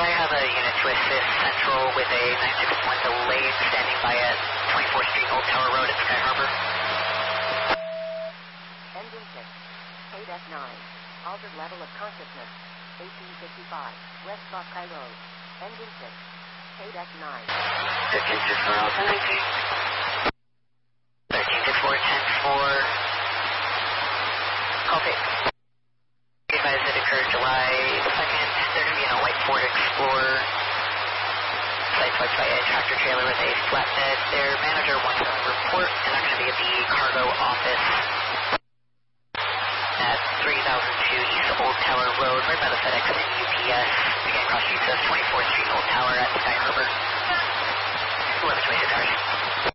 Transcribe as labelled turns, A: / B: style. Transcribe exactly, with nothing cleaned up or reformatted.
A: I have a unit to assist Central with a nine six one delay standing by at twenty-fourth Street Old Tower Road at Sky Harbor.
B: Engine six, eight F nine, altered level of consciousness, eighteen fifty-five, West Buckeye Road. Engine six, eight F nine.
A: thirteen six four, Alpha nineteen. thirteen six four, ten four. Copy. Advised it occurred July second. They're going to be in a white Ford Explorer. Site swiped by a tractor trailer with a flatbed. Their manager wants a report, and they're going to be at the cargo office at three thousand two East Old Tower Road, right by the FedEx and U P S. Again, cross street says twenty-fourth Street Old Tower at Sky Harbor. eleven twenty-six hours.